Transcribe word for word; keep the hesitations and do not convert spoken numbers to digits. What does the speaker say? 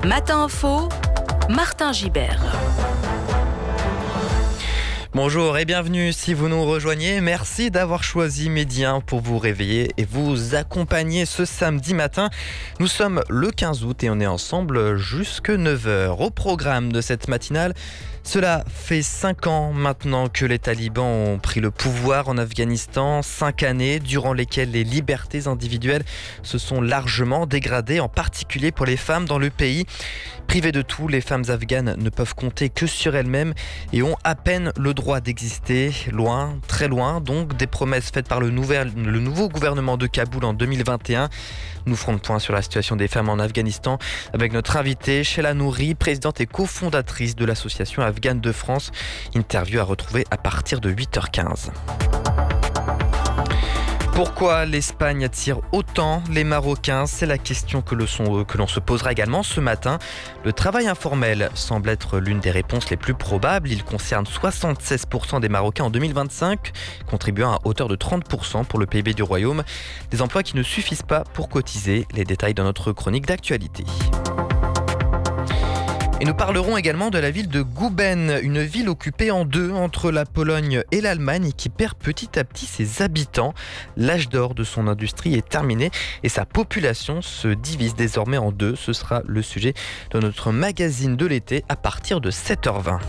Matin Info, Martin Gibert. Bonjour et bienvenue si vous nous rejoignez. Merci d'avoir choisi Midi un pour vous réveiller et vous accompagner ce samedi matin. Nous sommes le quinze août et on est ensemble jusque neuf heures. Au programme de cette matinale, cela fait cinq ans maintenant que les talibans ont pris le pouvoir en Afghanistan. Cinq années durant lesquelles les libertés individuelles se sont largement dégradées, en particulier pour les femmes dans le pays. Privées de tout, les femmes afghanes ne peuvent compter que sur elles-mêmes et ont à peine le droit d'exister. Loin, très loin, donc, des promesses faites par le, nouvel, le nouveau gouvernement de Kaboul en deux mille vingt et un. Nous ferons le point sur la situation des femmes en Afghanistan avec notre invitée, Sheila Nouri, présidente et cofondatrice de l'association Afghane de France. Interview à retrouver à partir de huit heures quinze. Pourquoi l'Espagne attire autant les Marocains ? C'est la question que, le son, que l'on se posera également ce matin. Le travail informel semble être l'une des réponses les plus probables. Il concerne soixante-seize pour cent des Marocains en deux mille vingt-cinq, contribuant à hauteur de trente pour cent pour le P I B du Royaume. Des emplois qui ne suffisent pas pour cotiser. Les détails dans notre chronique d'actualité. Et nous parlerons également de la ville de Guben, une ville occupée en deux entre la Pologne et l'Allemagne et qui perd petit à petit ses habitants. L'âge d'or de son industrie est terminé et sa population se divise désormais en deux. Ce sera le sujet de notre magazine de l'été à partir de sept heures vingt.